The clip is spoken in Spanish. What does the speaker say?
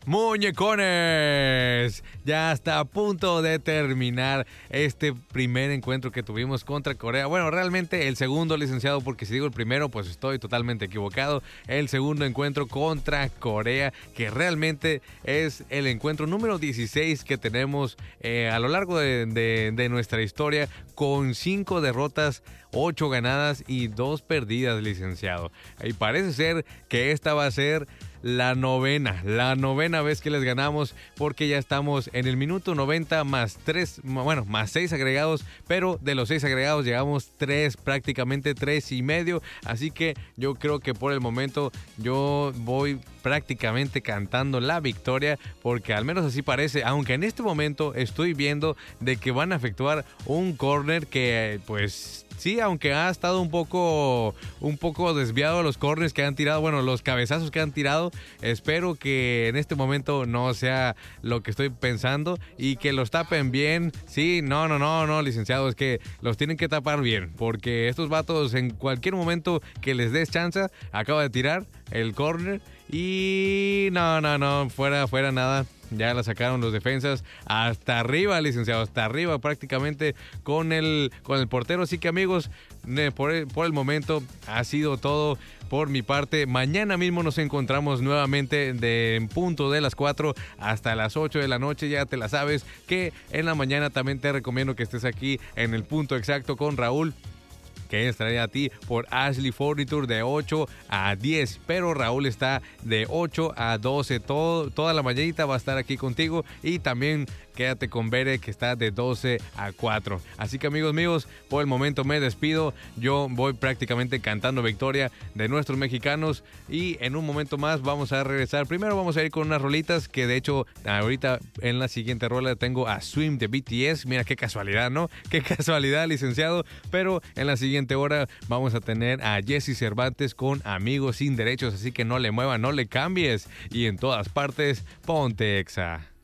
Muñecones, ya está a punto de terminar este primer encuentro que tuvimos contra Corea. Bueno, realmente el segundo, licenciado, porque si digo el primero, pues estoy totalmente equivocado. El segundo encuentro contra Corea, que realmente es el encuentro número 16 que tenemos a lo largo de nuestra historia, con 5 derrotas, 8 ganadas y 2 perdidas, licenciado. Y parece ser que esta va a ser la novena vez que les ganamos, porque ya estamos en el minuto 90 más 6 agregados, pero de los 6 agregados llegamos 3, prácticamente 3 y medio, así que yo creo que por el momento yo voy prácticamente cantando la victoria, porque al menos así parece, aunque en este momento estoy viendo de que van a efectuar un corner que pues sí, aunque ha estado un poco desviado los corners que han tirado, bueno, los cabezazos que han tirado. Espero que en este momento no sea lo que estoy pensando y que los tapen bien. Sí, no, licenciado, es que los tienen que tapar bien, porque estos vatos en cualquier momento que les des chance, acaba de tirar el corner y no, fuera nada. Ya la sacaron los defensas hasta arriba, licenciado, hasta arriba prácticamente con el portero. Así que, amigos, por el momento ha sido todo por mi parte. Mañana mismo nos encontramos nuevamente en punto de las 4 hasta las 8 de la noche. Ya te la sabes que en la mañana también te recomiendo que estés aquí en el punto exacto con Raúl, que estaré a ti por Ashley Furniture de 8 a 10, pero Raúl está de 8 a 12, toda la mañanita va a estar aquí contigo, y también quédate con Bere, que está de 12 a 4. Así que, amigos míos, por el momento me despido. Yo voy prácticamente cantando victoria de nuestros mexicanos, y en un momento más vamos a regresar. Primero vamos a ir con unas rolitas, que de hecho ahorita en la siguiente rola tengo a Swim de BTS. Mira qué casualidad, ¿no? Qué casualidad, licenciado. Pero en la siguiente hora vamos a tener a Jesse Cervantes con Amigos Sin Derechos. Así que no le muevas, no le cambies, y en todas partes ponte Exa.